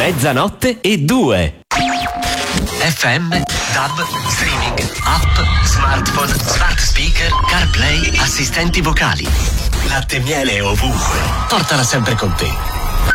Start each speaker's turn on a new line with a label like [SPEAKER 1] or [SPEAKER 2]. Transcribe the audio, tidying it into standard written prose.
[SPEAKER 1] Mezzanotte e 2.
[SPEAKER 2] FM, DAB, streaming, app, smartphone, smart speaker, CarPlay, assistenti vocali. Latte e miele ovunque. Portala sempre con te.